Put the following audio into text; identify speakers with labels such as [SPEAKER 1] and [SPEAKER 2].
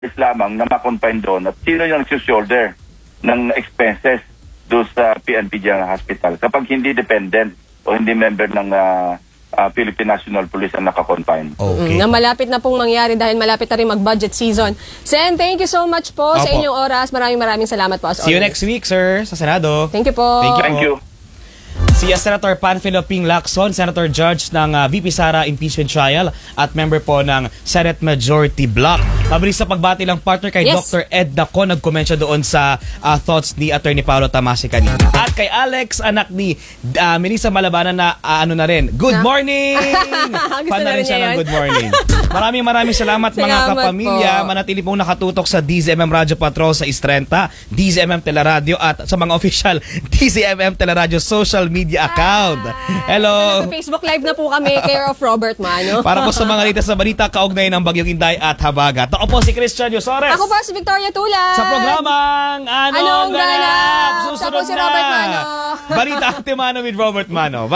[SPEAKER 1] is lamang na ma-confine doon at sino yung shoulder ng expenses doon sa PNP General Hospital kapag hindi dependent o hindi member ng Philippine National Police ang naka-confine.
[SPEAKER 2] Okay. Na malapit na pong mangyari dahil malapit na rin mag-budget season. Sen, thank you so much po sa inyong oras. Maraming salamat po.
[SPEAKER 3] See you next week, sir, sa Senado.
[SPEAKER 2] Thank you po.
[SPEAKER 1] Thank you.
[SPEAKER 3] Si Senator Panfilo Ping Lacson, Senator Judge ng VP Sara Impeachment Trial at member po ng Senate Majority Block. Mabilis sa pagbati lang partner kay Dr. Ed Daco, nag-comment siya doon sa thoughts ni Attorney Paolo Tamasi kanina. At kay Alex, anak ni Melissa Malabanan na ano na rin, good morning! Fan na rin siya ng good morning. Maraming salamat mga kapamilya. Manatili pong nakatutok sa DZMM Radio Patrol sa Istrenta, DZMM Teleradio at sa mga official DZMM Teleradio social media account. Hello!
[SPEAKER 2] Facebook Live na po kami, care of Robert Mano.
[SPEAKER 3] Para po sa mga latest sa balita, kaugnay ng Bagyong Inday at Habagat. Ako po si Christian Yosores.
[SPEAKER 2] Ako po si Victoria Tulan.
[SPEAKER 3] Sa programang Anong Ganap?
[SPEAKER 2] Susunod si Robert Mano.
[SPEAKER 3] Balita Ate Mano with Robert Mano.